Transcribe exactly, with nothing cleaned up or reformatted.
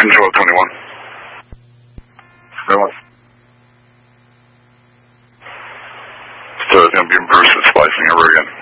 Control twenty-one. Very much. Still going to be Bruce splicing over again.